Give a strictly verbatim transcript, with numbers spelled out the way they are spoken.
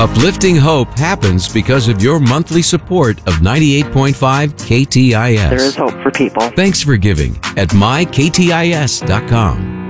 Uplifting hope happens because of your monthly support of ninety-eight point five K T I S. There is hope for people. Thanks for giving at my k t i s dot com.